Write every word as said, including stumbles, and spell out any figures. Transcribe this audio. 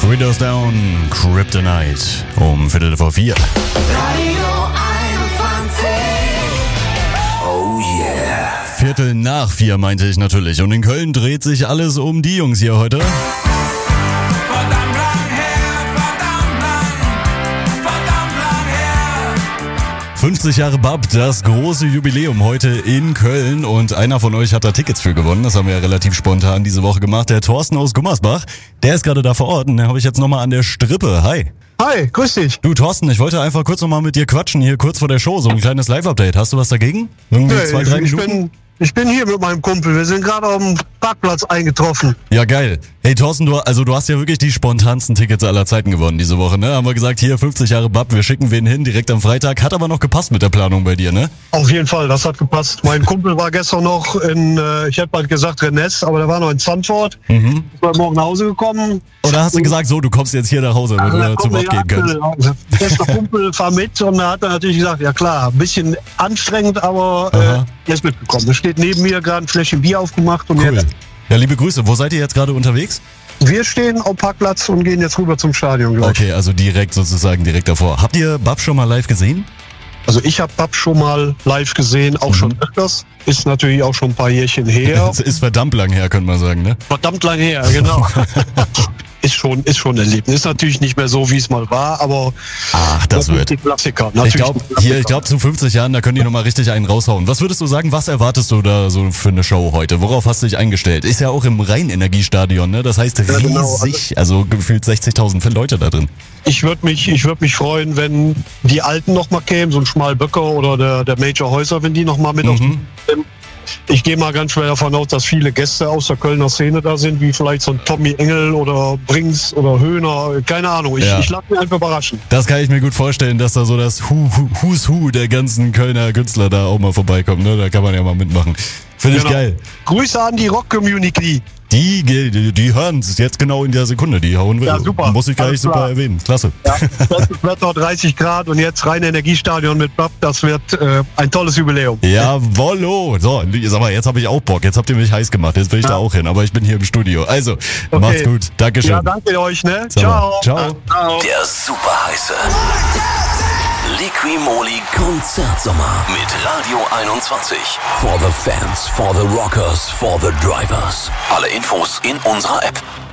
Three Doors Down, Kryptonite, um Viertel vor vier. Radio einundzwanzig. Oh yeah. Viertel nach vier meinte ich natürlich. Und in Köln dreht sich alles um die Jungs hier heute. Verdammt lang her, verdammt lang, verdammt lang her. fünfzig Jahre B A P, das große Jubiläum heute in Köln. Und einer von euch hat da Tickets für gewonnen. Das haben wir ja relativ spontan diese Woche gemacht. Der Thorsten aus Gummersbach, der ist gerade da vor Ort. Und den habe ich jetzt nochmal an der Strippe. Hi. Hi, grüß dich. Du Thorsten, ich wollte einfach kurz nochmal mit dir quatschen, hier kurz vor der Show. So ein kleines Live-Update. Hast du was dagegen? Irgendwie Nee, zwei, drei ich, ich, Minuten? bin, ich bin hier mit meinem Kumpel. Wir sind gerade auf dem Parkplatz eingetroffen. Ja, geil. Hey Thorsten, du, also du hast ja wirklich die spontansten Tickets aller Zeiten gewonnen diese Woche, ne? Haben wir gesagt, hier fünfzig Jahre B A P, wir schicken wen hin, direkt am Freitag. Hat aber noch gepasst mit der Planung bei dir, ne? Auf jeden Fall, das hat gepasst. Mein Kumpel war gestern noch in, äh, ich hätte bald gesagt Rennes, aber der war noch in Zandvoort. Mhm. Ist mal morgen nach Hause gekommen. Oder hast du gesagt, so, du kommst jetzt hier nach Hause, damit wir zum Wort gehen können? Der Kumpel fahr mit und da hat er natürlich gesagt, ja klar, ein bisschen anstrengend, aber Aha. äh, er ist mitgekommen. Er steht neben mir, gerade ein Fläschchen Bier aufgemacht und Cool. jetzt, Ja, liebe Grüße. Wo seid ihr jetzt gerade unterwegs? wir stehen auf dem Parkplatz und gehen jetzt rüber zum Stadion gleich. Okay, also direkt sozusagen, direkt davor. Habt ihr B A P schon mal live gesehen? Also ich habe B A P schon mal live gesehen, auch Mhm. schon öfters. Ist natürlich auch schon ein paar Jährchen her. Das ist verdammt lang her, könnte man sagen, ne? Verdammt lang her, genau. ist schon, ist schon ein Erlebnis. Ist natürlich nicht mehr so, wie es mal war, aber Ach, das natürlich wird. die Klassiker. Ich Natürlich glaube, die Klassiker. hier, ich glaube, zu fünfzig Jahren, da können die nochmal richtig einen raushauen. Was würdest du sagen, was erwartest du da so für eine Show heute? Worauf hast du dich eingestellt? Ist ja auch im Rheinenergiestadion, ne? Das heißt Ja, genau. riesig, also gefühlt sechzigtausend Leute da drin. Ich würde mich, ich würde mich freuen, wenn die Alten noch mal kämen, so ein Schmalböcker oder der, der Major Häuser, wenn die noch mal mit auf die Mhm. kämen. Ich gehe mal ganz schwer davon aus, dass viele Gäste aus der Kölner Szene da sind, wie vielleicht so ein Tommy Engel oder Brings oder Höhner, keine Ahnung. Ich, Ja. ich lasse mich einfach überraschen. Das kann ich mir gut vorstellen, dass da so das Hu- Hu- Who's Who der ganzen Kölner Künstler da auch mal vorbeikommt, ne? Da kann man ja mal mitmachen. Finde ich Genau. geil. Grüße an die Rock-Community. Die, die, die hören es jetzt genau in der Sekunde, die hauen wir. Ja, super. Muss ich gleich Alles super klar. erwähnen. Klasse. Ja, bestes Wetter, dreißig Grad und jetzt rein Energiestadion mit B A P, das wird äh, ein tolles Jubiläum. Jawollo. So, sag mal, jetzt habe ich auch Bock. Jetzt habt ihr mich heiß gemacht. Jetzt will ich Ja. da auch hin. Aber ich bin hier im Studio. Also, Okay. macht's gut. Dankeschön. Ja, danke euch, ne? Sag mal, Ciao. ciao. Ciao. Der super heiße Liqui-Moly Konzertsommer mit Radio einundzwanzig. For the fans, for the rockers, for the drivers. Alle Infos in unserer App.